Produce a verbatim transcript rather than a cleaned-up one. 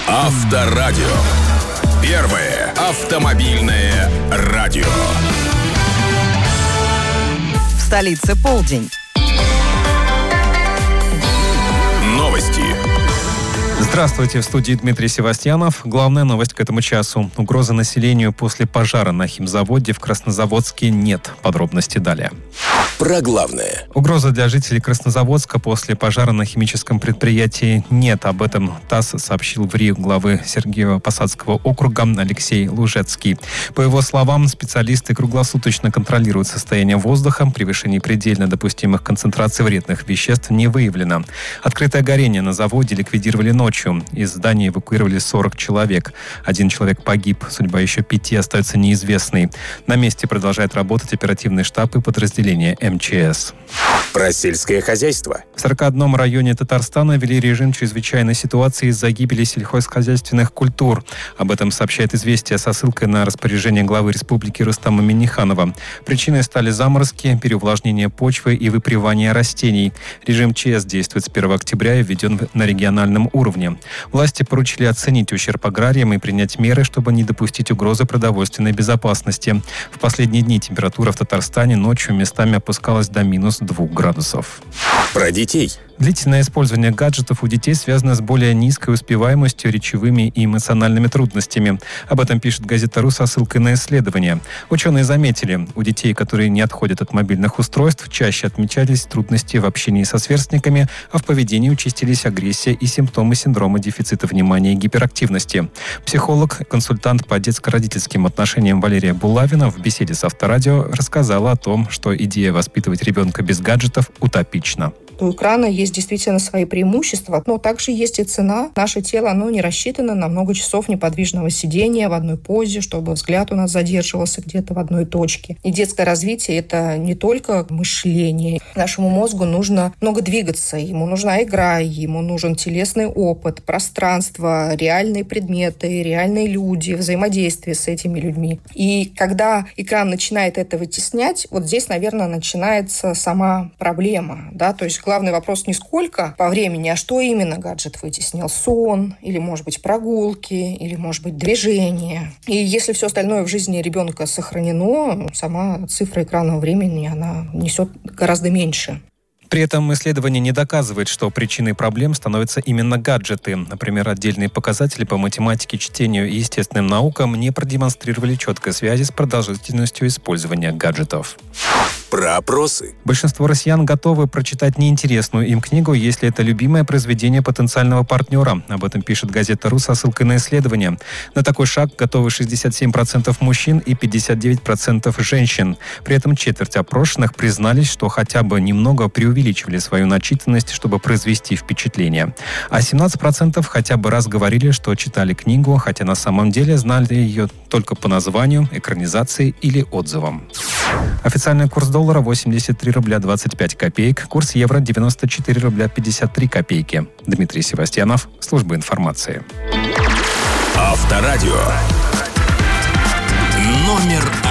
Авторадио. Первое автомобильное радио. В столице полдень. Новости. Здравствуйте, в студии Дмитрий Севастьянов. Главная новость к этому часу. Угрозы населению после пожара на химзаводе в Краснозаводске нет. Подробности далее. Про главное. Угрозы для жителей Краснозаводска после пожара на химическом предприятии нет. Об этом ТАСС сообщил в РИО главы Сергиево-Посадского округа Алексей Лужецкий. По его словам, специалисты круглосуточно контролируют состояние воздуха. Превышение предельно допустимых концентраций вредных веществ не выявлено. Открытое горение на заводе ликвидировали ночью. Из здания эвакуировали сорок человек. Один человек погиб. Судьба еще пяти остается неизвестной. На месте продолжает работать оперативный штаб и подразделение эм че эс. Про сельское хозяйство. В сорока одном районе Татарстана ввели режим чрезвычайной ситуации из-за гибели сельхозхозяйственных культур. Об этом сообщает «Известия» со ссылкой на распоряжение главы республики Рустама Минниханова. Причиной стали заморозки, переувлажнение почвы и выпривание растений. Режим ЧС действует с первого октября и введен на региональном уровне. Власти поручили оценить ущерб аграриям и принять меры, чтобы не допустить угрозы продовольственной безопасности. В последние дни температура в Татарстане ночью местами опускалась до минус двух градусов. Про детей. Длительное использование гаджетов у детей связано с более низкой успеваемостью, речевыми и эмоциональными трудностями. Об этом пишет газета «РУ» со ссылкой на исследования. Ученые заметили, у детей, которые не отходят от мобильных устройств, чаще отмечались трудности в общении со сверстниками, а в поведении участились агрессия и симптомы синдрома дефицита внимания и гиперактивности. Психолог, консультант по детско-родительским отношениям Валерия Булавина в беседе с Авторадио рассказала о том, что идея воспитывать ребенка без гаджетов утопична. У экрана есть действительно свои преимущества, но также есть и цена. Наше тело, оно не рассчитано на много часов неподвижного сидения в одной позе, чтобы взгляд у нас задерживался где-то в одной точке. И детское развитие – это не только мышление. Нашему мозгу нужно много двигаться, ему нужна игра, ему нужен телесный опыт, пространство, реальные предметы, реальные люди, взаимодействие с этими людьми. И когда экран начинает это вытеснять, вот здесь, наверное, начинается сама проблема, да, то есть главный вопрос не сколько по времени, а что именно гаджет вытеснил. Сон, или, может быть, прогулки, или, может быть, движение. И если все остальное в жизни ребенка сохранено, сама цифра экранного времени, она несет гораздо меньше. При этом исследование не доказывает, что причиной проблем становятся именно гаджеты. Например, отдельные показатели по математике, чтению и естественным наукам не продемонстрировали четкой связи с продолжительностью использования гаджетов. Про опросы. Большинство россиян готовы прочитать неинтересную им книгу, если это любимое произведение потенциального партнера. Об этом пишет газета «РУ» со ссылкой на исследование. На такой шаг готовы шестьдесят семь процентов мужчин и пятьдесят девять процентов женщин. При этом четверть опрошенных признались, что хотя бы немного преувеличивали свою начитанность, чтобы произвести впечатление. А семнадцать процентов хотя бы раз говорили, что читали книгу, хотя на самом деле знали ее только по названию, экранизации или отзывам. Официальный курс доллара восемьдесят три рубля двадцать пять копеек, курс евро девяносто четыре рубля пятьдесят три копейки. Дмитрий Севастьянов, служба информации. Авторадио. Номер